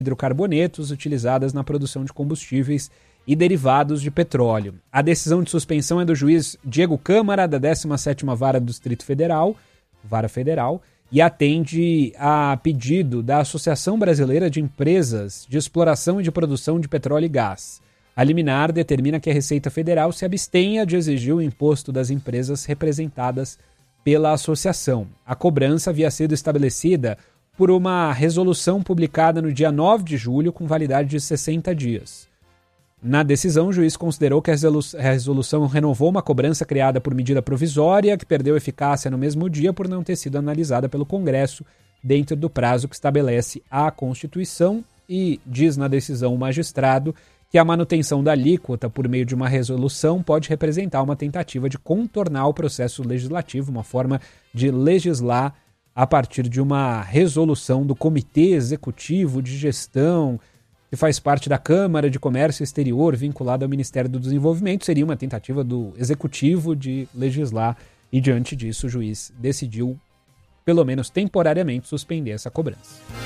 hidrocarbonetos utilizadas na produção de combustíveis e derivados de petróleo. A decisão de suspensão é do juiz Diego Câmara, da 17ª Vara do Distrito Federal, Vara Federal, e atende a pedido da Associação Brasileira de Empresas de Exploração e de Produção de Petróleo e Gás. A liminar determina que a Receita Federal se abstenha de exigir o imposto das empresas representadas pela associação. A cobrança havia sido estabelecida por uma resolução publicada no dia 9 de julho com validade de 60 dias. Na decisão, o juiz considerou que a resolução renovou uma cobrança criada por medida provisória, que perdeu eficácia no mesmo dia por não ter sido analisada pelo Congresso dentro do prazo que estabelece a Constituição, e diz na decisão o magistrado que a manutenção da alíquota por meio de uma resolução pode representar uma tentativa de contornar o processo legislativo, uma forma de legislar a partir de uma resolução do Comitê Executivo de Gestão, que faz parte da Câmara de Comércio Exterior, vinculada ao Ministério do Desenvolvimento. Seria uma tentativa do Executivo de legislar e, diante disso, o juiz decidiu, pelo menos temporariamente, suspender essa cobrança.